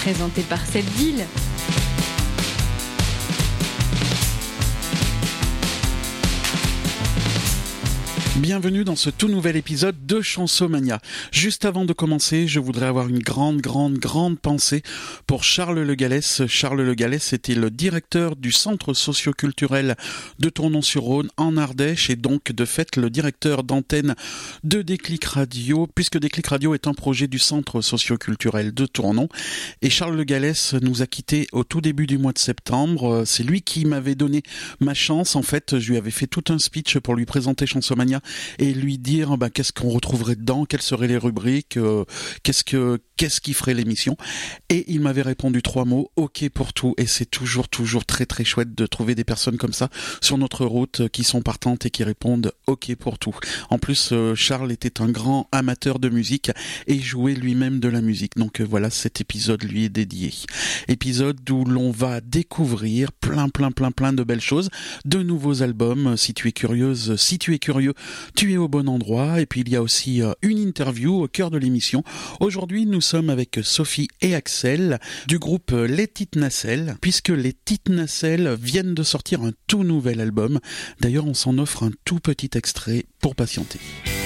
présenté par cette ville. Bienvenue dans ce tout nouvel épisode de Chansomania. Juste avant de commencer, je voudrais avoir une grande pensée pour Charles Le Gallès. Charles Le Gallès était le directeur du centre socio-culturel de Tournon-sur-Rhône en Ardèche et donc de fait le directeur d'antenne de Déclic Radio, puisque Déclic Radio est un projet du centre socio-culturel de Tournon. Et Charles Le Gallès nous a quittés au tout début du mois de septembre. C'est lui qui m'avait donné ma chance. En fait, je lui avais fait tout un speech pour lui présenter Chansomania et lui dire qu'est-ce qu'on retrouverait dedans, quelles seraient les rubriques, qu'est-ce qui ferait l'émission. Et il m'avait répondu 3 mots, OK pour tout. Et c'est toujours très chouette de trouver des personnes comme ça sur notre route qui sont partantes et qui répondent OK pour tout. En plus, Charles était un grand amateur de musique et jouait lui-même de la musique. Donc voilà, cet épisode lui est dédié. Épisode où l'on va découvrir plein de belles choses, de nouveaux albums. Si tu es curieuse, si tu es curieux, tu es au bon endroit. Et puis il y a aussi une interview au cœur de l'émission. Aujourd'hui, nous sommes avec Sophie et Axel du groupe Les Petites Nacelles, puisque Les Petites Nacelles viennent de sortir un tout nouvel album. D'ailleurs, on s'en offre un tout petit extrait pour patienter.